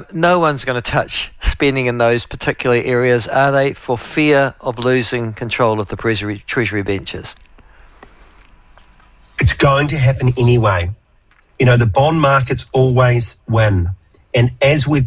no one's going to touch spending in those particular areas, are they, for fear of losing control of the Treasury benches? It's going to happen anyway. You know, the bond markets always win. And as we've